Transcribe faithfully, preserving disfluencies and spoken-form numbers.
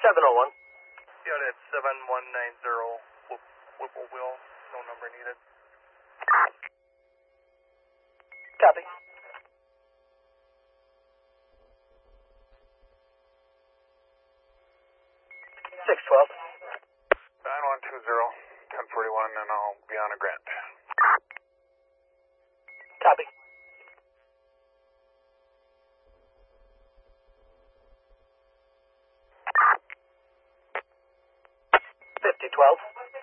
seven oh one. Yeah, that's seven one nine zero Whippleville. No number needed. Copy. six twelve. nine one two zero, ten forty-one, and I'll be on a grant. Copy. fifty twelve.